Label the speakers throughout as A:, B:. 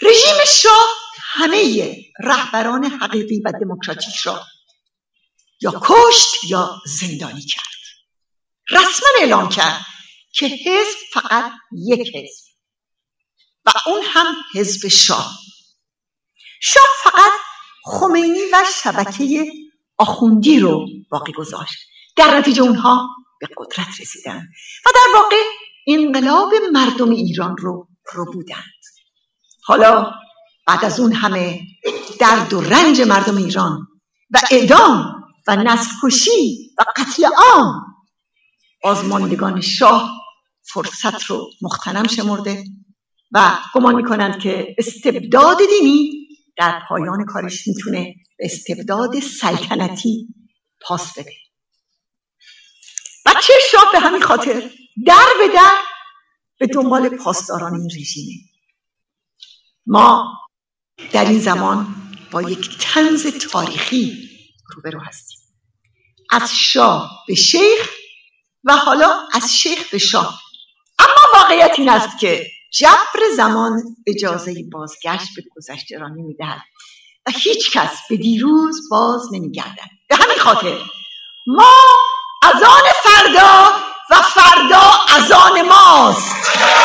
A: رژیم شاه همه رهبران حقیقی و دموکراتیک را یا کشت یا زندانی کرد. رسما اعلام کرد که حزب فقط یک حزب و اون هم حزب شاه. شاه فقط خمینی و شبکه آخوندی رو باقی گذاشت. در نتیجه اونها به قدرت رسیدند و در واقع انقلاب مردم ایران رو بودند. حالا بعد از اون همه درد و رنج مردم ایران و اعدام و نسل کشی و قتل عام، بازماندگان شاه فرصت رو مغتنم شمرده و گمان میکنند که استبداد دینی در پایان کارش میتونه به استبداد سلطنتی پاس بده. بچه شاه به همین خاطر در به دنبال پاسداران این رژیمه. ما در این زمان با یک طنز تاریخی روبرو هستیم. از شاه به شیخ و حالا از شیخ به شاه. اما واقعیت این است که جبر زمان اجازه بازگشت به گذشته را نمی‌دهد و هیچ کس به دیروز باز نمی‌گردد. به همین خاطر ما از آن فردا و فردا از آن ماست.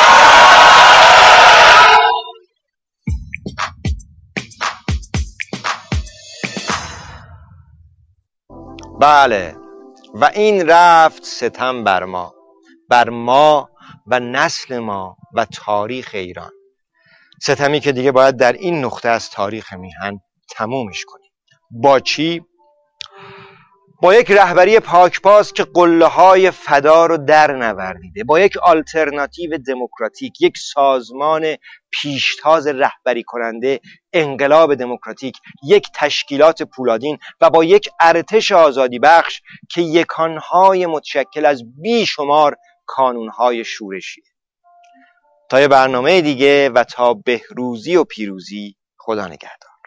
B: بله، و این رفت ستم بر ما و نسل ما و تاریخ ایران. ستمی که دیگه باید در این نقطه از تاریخ میهن تمومش کنیم. با چی؟ با یک رهبری پاکباز که قله‌های فدا رو در نوردیده، با یک آلترناتیو دموکراتیک، یک سازمان پیشتاز رهبری کننده انقلاب دموکراتیک، یک تشکیلات پولادین و با یک ارتش آزادی بخش که یکانهای متشکل از بیشمار کانونهای شورشی. تا یه برنامه دیگه و تا بهروزی و پیروزی، خدا نگهدار.